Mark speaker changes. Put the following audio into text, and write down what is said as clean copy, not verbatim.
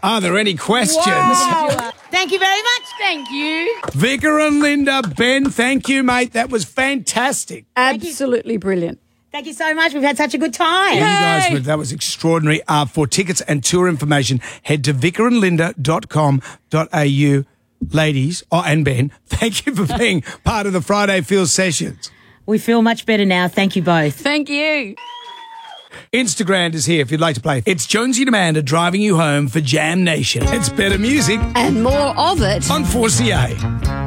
Speaker 1: Are there any questions?
Speaker 2: Wow. Thank you very much.
Speaker 3: Thank you.
Speaker 1: Vicar and Linda, Ben, thank you, mate. That was fantastic.
Speaker 3: Absolutely brilliant.
Speaker 2: Thank you so much. We've had such a good time.
Speaker 1: You guys, that was extraordinary. For tickets and tour information, head to vicarandlinda.com.au. Ladies, and Ben, thank you for being part of the Friday Feel Sessions.
Speaker 2: We feel much better now. Thank you both.
Speaker 3: Thank you.
Speaker 1: Instagram is here if you'd like to play. It's Jonesy and Amanda driving you home for Jam Nation. It's better music
Speaker 3: And more of it
Speaker 1: on 4CA.